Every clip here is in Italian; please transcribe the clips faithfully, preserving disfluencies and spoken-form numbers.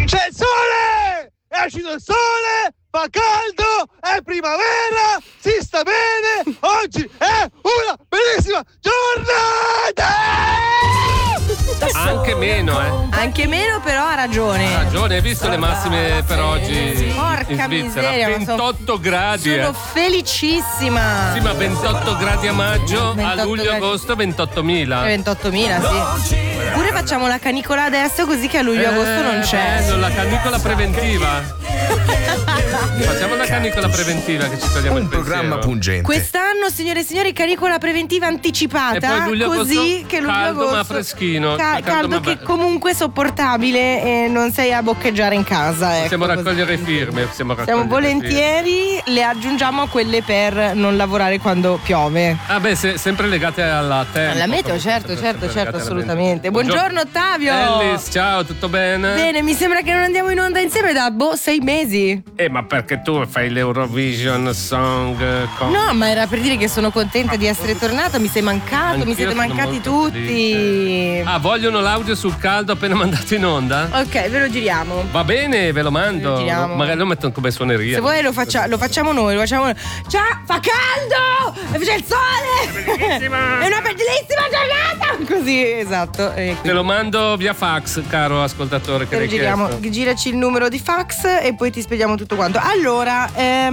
C'è il sole! È uscito il sole! Fa caldo! È primavera! Si sta bene! Oggi è una bellissima giornata! Anche meno, eh. Anche meno, però ha ragione. Ha ragione, hai visto le massime per oggi Porca in Svizzera? miseria, ma ventotto gradi. Sono eh. felicissima. Sì, ma ventotto gradi a maggio, a ventotto luglio gradi. agosto ventottomila. ventottomila, sì. Oppure facciamo la canicola adesso così che a luglio agosto non c'è. Bello, la canicola preventiva. Facciamo la canicola preventiva che ci togliamo il pensiero. Programma pungente. Quest'anno, signore e signori, canicola preventiva anticipata. E poi luglio, così agosto, che luglio caldo agosto ma freschino. ca- caldo, caldo ma che be- comunque è sopportabile e non sei a boccheggiare in casa. Ecco, Possiamo così. raccogliere firme. Possiamo raccogliere Siamo volentieri, le aggiungiamo a quelle per non lavorare quando piove. Ah beh, se, sempre legate alla tempo. Alla meteo, certo, certo, certo, assolutamente. Buongiorno Ottavio. Ellis, ciao, tutto bene? Bene, mi sembra che non andiamo in onda insieme da boh, sei mesi. Eh, ma perché tu fai l'Eurovision Song eh, con... No, ma era per dire che sono contenta di essere tornata, mi sei mancato, Anch'io mi siete sono mancati molto tutti. felice. Ah, vogliono l'audio sul caldo appena mandato in onda? Ok, ve lo giriamo. Va bene, ve lo mando. Lo giriamo. Magari lo mettono come suoneria. Se vuoi lo, faccia- lo facciamo noi, lo facciamo noi. Ciao, fa caldo! C'è il sole! È una bellissima giornata! Così, esatto. E Te quindi lo mando via fax, caro ascoltatore che te lo l'hai giriamo, chiesto. giraci il numero di fax e poi ti spieghiamo tutto quanto. Allora,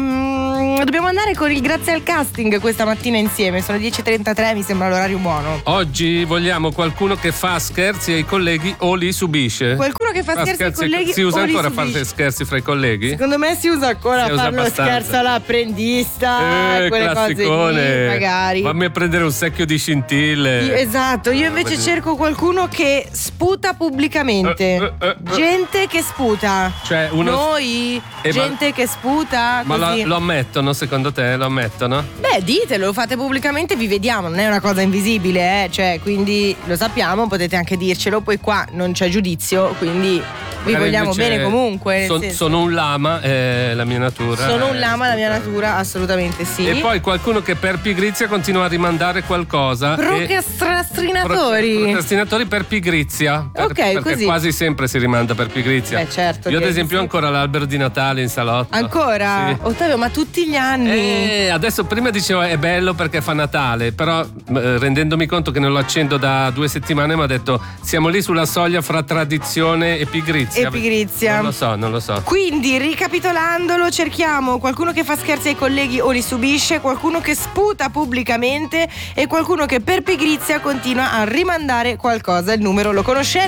ehm, dobbiamo andare con il grazie al casting questa mattina insieme. Sono le dieci e trentatré, mi sembra l'orario buono. Oggi vogliamo qualcuno che fa scherzi ai colleghi o li subisce. Qualcuno che fa scherzi ai colleghi Si usa o li ancora a subisce. fare scherzi fra i colleghi? Secondo me si usa ancora Si a usa fare lo abbastanza. scherzo all'apprendista, Eh, quelle cose classicone. lì, magari. Fammi a prendere un secchio di scintille. Io- esatto, io invece Vedi. cerco qualcuno che sputa pubblicamente. Eh, eh, eh, Gente che sputa. Cioè uno. Noi, Eh, ma- gente che sputa. Ma lo, così. lo ammettono, secondo te? Lo ammettono? Beh, ditelo, lo fate pubblicamente, vi vediamo, non è una cosa invisibile, eh? Cioè, quindi lo sappiamo, potete anche dircelo, poi qua non c'è giudizio, quindi vi Magari vogliamo invece bene comunque. nel son- senso. sono un lama, è la mia natura. Sono un eh, lama, la mia natura, assolutamente sì. E poi qualcuno che per pigrizia continua a rimandare qualcosa. e- Procrastinatori. Pro- procrastinatori per pigrizia. Per- Ok, perché così. quasi sempre si rimanda per pigrizia. Eh, certo Io, ad che esempio, ho sì. ancora l'albero di Natale in salotto. Ancora? Sì. Ottavio, ma tutti gli anni. Eh, adesso prima dicevo è bello perché fa Natale, però eh, rendendomi conto che non lo accendo da due settimane mi ha detto siamo lì sulla soglia fra tradizione e pigrizia. E pigrizia. Non lo so, non lo so. Quindi, ricapitolandolo, cerchiamo qualcuno che fa scherzi ai colleghi o li subisce, qualcuno che sputa pubblicamente e qualcuno che per pigrizia continua a rimandare qualcosa. Il numero lo conoscete?